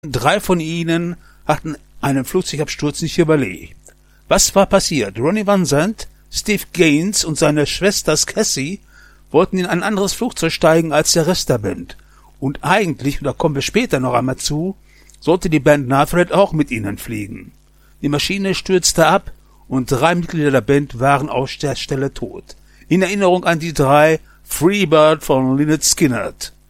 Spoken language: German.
3 von ihnen hatten einen Flugzeugabsturz nicht überlebt. Was war passiert? Ronnie Van Zant, Steve Gaines und seine Schwester Cassie wollten in ein anderes Flugzeug steigen als der Rest der Band. Und eigentlich, und da kommen wir später noch einmal zu, sollte die Band Nathred auch mit ihnen fliegen. Die Maschine stürzte ab und 3 Mitglieder der Band waren auf der Stelle tot. In Erinnerung an die 3 Freebird von Lynyrd Skynyrd.